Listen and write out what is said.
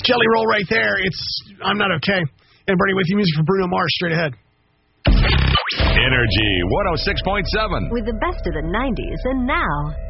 Jelly Roll right there. It's I'm Not Okay. And Bernie with you, music for Bruno Mars straight ahead. Energy 106.7. With the best of the 90s and now.